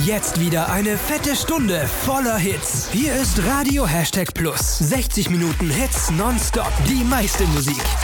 Jetzt wieder eine fette Stunde voller Hits. Hier ist Radio #Plus. 60 Minuten Hits nonstop. Die meiste Musik.